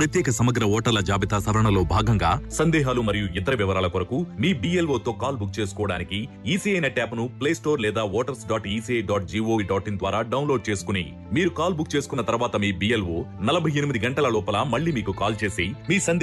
ప్రత్యేక సమగ్ర ఓటర్ల జాబితా సవరణలో భాగంగా సందేహాలు మరియు ఇతర వివరాల కొరకు మీ BLO తో కాల్ బుక్ చేసుకోవడానికి ఈసీఐ నెట్ యాప్ ను ప్లే స్టోర్ లేదా voters.eci.gov.in ద్వారా డౌన్లోడ్ చేసుకుని మీరు కాల్ బుక్ చేసుకున్న తర్వాత మీ BLO 48 గంటల లోపల మళ్ళీ మీకు కాల్ చేసి మీ